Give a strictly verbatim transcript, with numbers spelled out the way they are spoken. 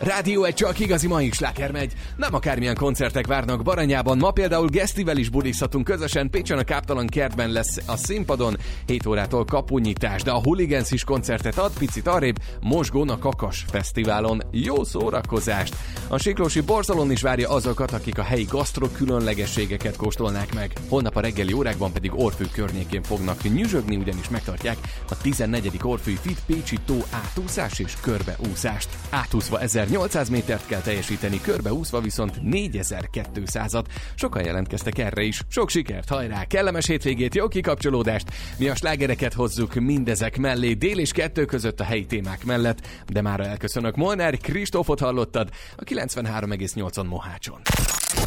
Rádió egy csak igazi mai sláger megy. Nem akármilyen koncertek várnak Baranyában. Ma például Gesztivel is bulizhatunk közösen. Pécsen a Káptalan kertben lesz a színpadon. hét órától kapunyítás, de a Hooligans is koncertet ad, picit arrébb Mosgón a Kakas Fesztiválon. Jó szórakozást! A Siklósi Borzalon is várja azokat, akik a helyi gasztro különlegességeket kóstolnák meg. Holnap a reggeli órákban pedig Orfű környékén fognak nyüzsögni, ugyanis megtartják a tizennegyedik Orfűi Fit Pécsi tó átúszás és körbeúszást. Átúszva ezernyolcszáz métert kell teljesíteni, körbeúszva viszont négyezer-kétszázat. Sokan jelentkeztek erre is. Sok sikert, hajrá! Kellemes hétvégét, jó kikapcsolódást! Mi a slágereket hozzuk mindezek mellé, dél és kettő között a helyi témák mellett, de mára elköszönök. Molnár Kristófot hallottad a kilencvenhárom egész nyolcon Mohácson.